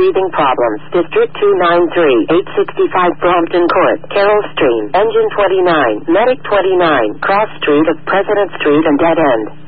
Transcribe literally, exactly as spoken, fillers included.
breathing problems. District two ninety-three, eight sixty-five Brompton Court, Carroll Stream, Engine twenty-nine, Medic twenty-nine, Cross Street of President Street and Dead End.